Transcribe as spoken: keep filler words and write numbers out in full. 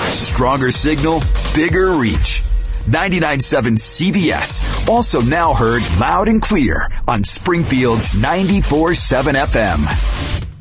Stronger signal, bigger reach. ninety-nine point seven C V S. Also now heard loud and clear on Springfield's ninety-four point seven F M.